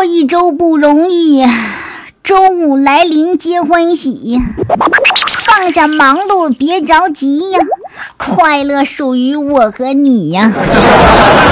过一周不容易呀，周五来临皆欢喜，放下忙碌别着急呀，快乐属于我和你呀。